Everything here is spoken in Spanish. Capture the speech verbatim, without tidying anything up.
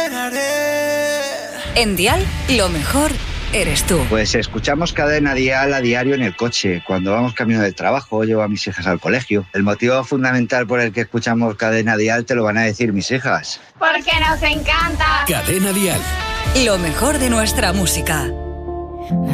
En Dial, lo mejor eres tú. Pues escuchamos Cadena Dial a diario en el coche, cuando vamos camino del trabajo, llevo a mis hijas al colegio. El motivo fundamental por el que escuchamos Cadena Dial te lo van a decir mis hijas. Porque nos encanta. Cadena Dial. Lo mejor de nuestra música.